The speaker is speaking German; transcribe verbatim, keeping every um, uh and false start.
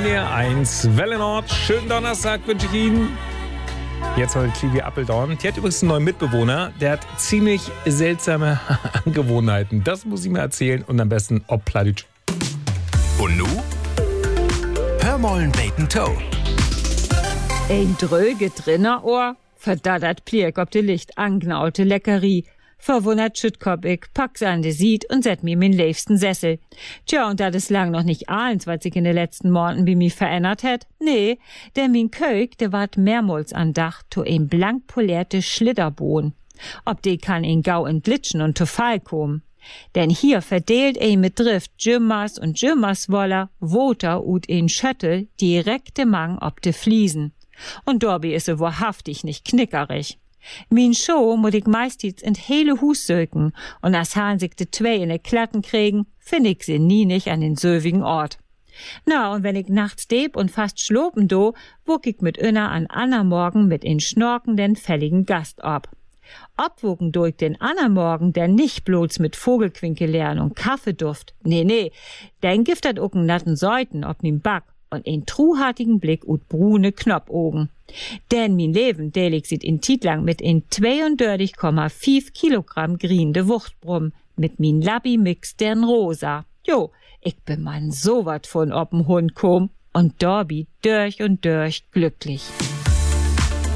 R eins Wellenort. Schönen Donnerstag wünsche ich Ihnen. Jetzt heute Clivi Appeldorn. Die hat übrigens einen neuen Mitbewohner. Der hat ziemlich seltsame Angewohnheiten. Das muss ich mir erzählen und am besten ob Pladütsch. Und nu? Hör mollen Bacon Toe. Ein dröge drinner Ohr, verdattert Pliek ob de Licht angnaute Leckerie. Verwundert schüttkop ich, pack's an de Sied und set mir min liebsten Sessel. Tja, und dat is lang noch nicht ahns, was sich in de letzten Monaten wie mi verändert het. Nee, der min Köig, der ward mehrmals andacht, to ein blank polierte Schlitterbohn. Ob de kann in Gau entglitschen und to Fall kommen. Denn hier verdeelt ein mit Drift Jimmers und Jimmerswoller, Woter ut in Schöttel, direkte Mang ob de Fliesen. Und Dorbi is e wahrhaftig nicht knickerig. Min Show muss ich meistens in hele Hus söken und as han sich de zwei in de Klatten kriegen, find ich sie nie nicht an den sövigen Ort. Na, und wenn ich nachts deb und fast schlopen do, wuck ich mit Inner an Anna Morgen mit in schnorkenden, fälligen Gast ab. Obwogen durch den Anna Morgen, der nicht bloß mit Vogelquinke lernen und Kaffeeduft, nee, nee, den giftet ook n natten Säuten ob min Back und ein truhartigen Blick ut brune Knoppogen. Denn min Leben delig sieht in Titlang mit in zweiunddreißig Komma fünf Kilogramm griende Wuchtbrumm mit min Labbi mix dern rosa. Jo, ich bin man so wat von ob'n Hund komm und Dorbi durch und durch glücklich.